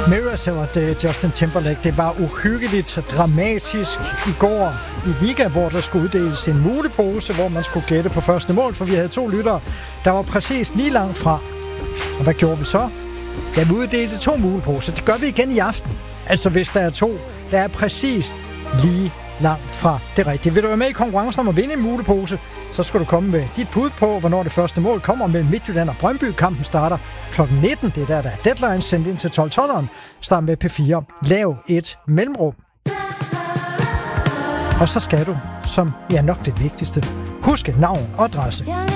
Mirrors og Justin Timberlake. Det var uhyggeligt dramatisk i går i Liga, hvor der skulle uddeles en mulepose, hvor man skulle gætte på første mål, for vi havde 2 lyttere, der var præcis lige langt fra. Og hvad gjorde vi så? Ja, vi uddelte 2 muleposer. Det gør vi igen i aften. Altså hvis der er 2, der er præcis lige langt fra det rigtige. Vil du være med i konkurrencen om at vinde en mulepose, så skal du komme med dit bud på, hvornår det første mål kommer mellem Midtjylland og Brøndby. Kampen starter kl. 19. Det er der er deadline sendt ind til 12-12'eren. Start med P4. Lav et mellemrum. Og så skal du, som nok det vigtigste, huske navn og adresse.